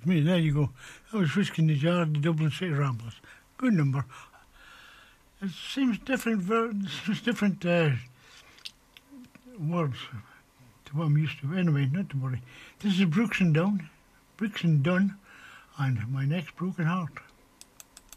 me. There you go. I was risking the jar at the Dublin City Ramblers. Good number. It seems different. Different words to what I'm used to. Anyway, not to worry. This is Brooks and Dunn, and my next broken heart.